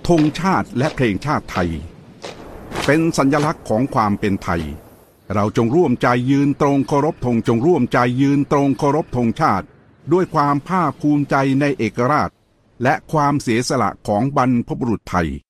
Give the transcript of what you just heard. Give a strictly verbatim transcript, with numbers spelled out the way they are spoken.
ธงชาติและเพลงชาติไทยเป็นสัญลักษณ์ของความเป็นไทยเราจงร่วมใจยืนตรงเคารพธงจงร่วมใจยืนตรงเคารพธงชาติด้วยความภาคภูมิใจในเอกราชและความเสียสละของบรรพบุรุษไทย